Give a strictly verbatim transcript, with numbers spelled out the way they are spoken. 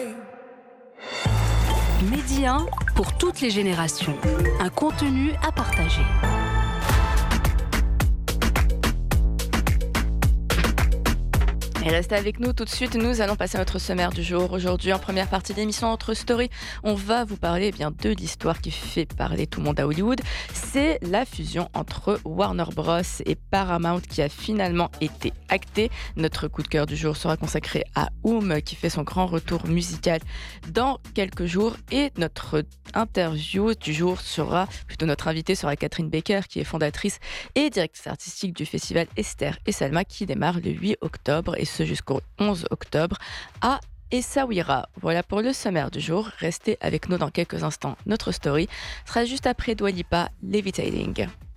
Medi un pour toutes les générations. Un contenu à partager. Et restez avec nous tout de suite, nous allons passer à notre sommaire du jour. Aujourd'hui, en première partie d'émission Entre Story, on va vous parler eh bien, de l'histoire qui fait parler tout le monde à Hollywood. C'est la fusion entre Warner Bros et Paramount qui a finalement été actée. Notre coup de cœur du jour sera consacré à Oum qui fait son grand retour musical dans quelques jours. Et notre interview du jour sera, plutôt notre invitée sera Catherine Baker qui est fondatrice et directrice artistique du festival Esther et Salma qui démarre le huit octobre et ce jusqu'au onze octobre à Essaouira. Voilà pour le sommaire du jour. Restez avec nous dans quelques instants. Notre story sera juste après Dua Lipa, Levitating.